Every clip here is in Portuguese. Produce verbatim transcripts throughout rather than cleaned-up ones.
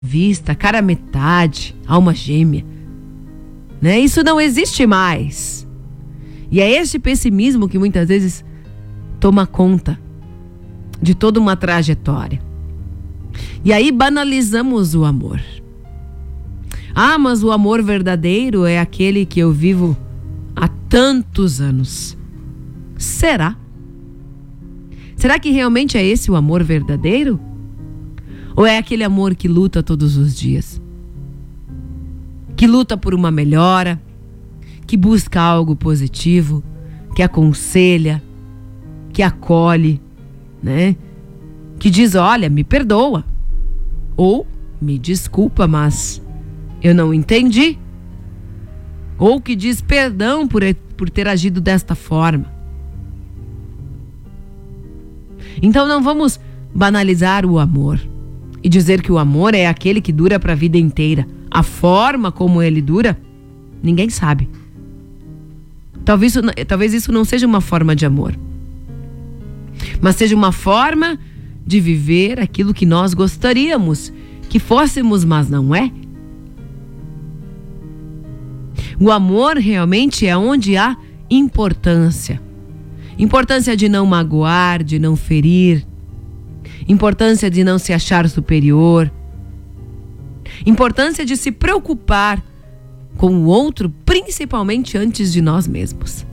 vista, cara metade, alma gêmea, né? Isso não existe mais. E é esse pessimismo que muitas vezes toma conta de toda uma trajetória. E aí banalizamos o amor. Ah, mas o amor verdadeiro é aquele que eu vivo há tantos anos. Será? Será que realmente é esse o amor verdadeiro? Ou é aquele amor que luta todos os dias? Que luta por uma melhora, que busca algo positivo, que aconselha, que acolhe, né? Que diz, olha, me perdoa. Ou, me desculpa, mas eu não entendi. Ou que diz perdão por, por ter agido desta forma. Então não vamos banalizar o amor e dizer que o amor é aquele que dura para a vida inteira. A forma como ele dura, ninguém sabe. Talvez, talvez isso não seja uma forma de amor, mas seja uma forma de viver aquilo que nós gostaríamos que fôssemos, mas não é. O amor realmente é onde há importância. Importância de não magoar, de não ferir. Importância de não se achar superior. Importância de se preocupar com o outro, principalmente antes de nós mesmos.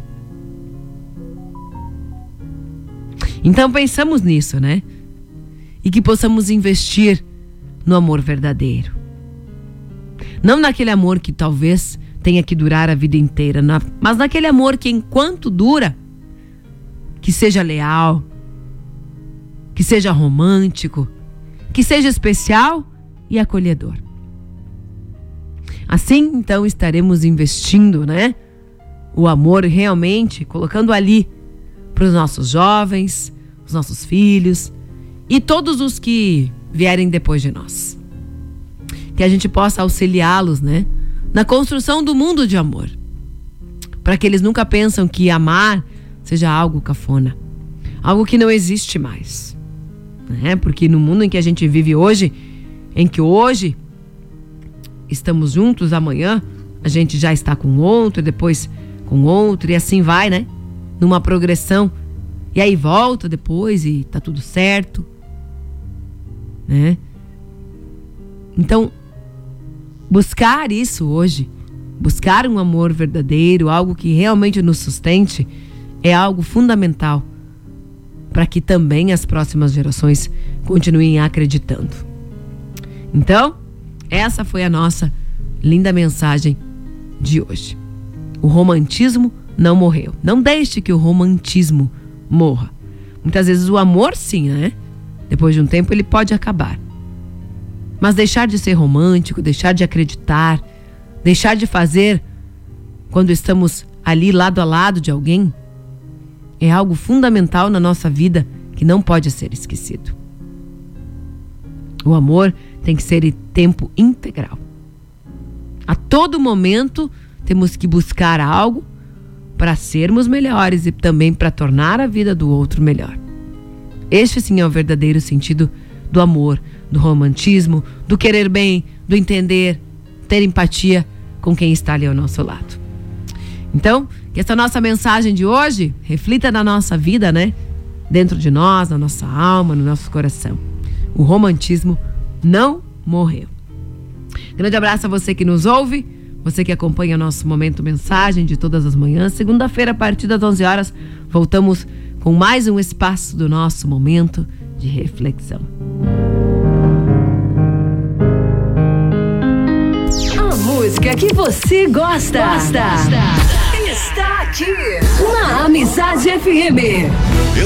Então pensamos nisso, né? E que possamos investir no amor verdadeiro. Não naquele amor que talvez tenha que durar a vida inteira, mas naquele amor que enquanto dura, que seja leal, que seja romântico, que seja especial e acolhedor. Assim, então, estaremos investindo, né? O amor realmente, colocando ali para os nossos jovens, os nossos filhos e todos os que vierem depois de nós. Que a gente possa auxiliá-los, né? Na construção do mundo de amor. Para que eles nunca pensam que amar seja algo cafona. Algo que não existe mais. Né? Porque no mundo em que a gente vive hoje, em que hoje estamos juntos, amanhã a gente já está com outro, depois com outro, e assim vai, né? Numa progressão. E aí volta depois e tá tudo certo. Né? Então, buscar isso hoje, buscar um amor verdadeiro, algo que realmente nos sustente, é algo fundamental para que também as próximas gerações continuem acreditando. Então, essa foi a nossa linda mensagem de hoje. O romantismo não morreu. Não deixe que o romantismo morra. Muitas vezes o amor, sim, né? Depois de um tempo ele pode acabar. Mas deixar de ser romântico, deixar de acreditar, deixar de fazer quando estamos ali lado a lado de alguém, é algo fundamental na nossa vida que não pode ser esquecido. O amor tem que ser em tempo integral. A todo momento temos que buscar algo para sermos melhores e também para tornar a vida do outro melhor. Este sim é o verdadeiro sentido do amor, do romantismo, do querer bem, do entender, ter empatia com quem está ali ao nosso lado. Então, que essa nossa mensagem de hoje reflita na nossa vida, né? Dentro de nós, na nossa alma, no nosso coração. O romantismo não morreu. Grande abraço a você que nos ouve, você que acompanha o nosso Momento Mensagem de todas as manhãs. Segunda-feira, a partir das onze horas, voltamos com mais um espaço do nosso momento de reflexão. A música que você gosta, gosta. Está aqui na Amizade F M.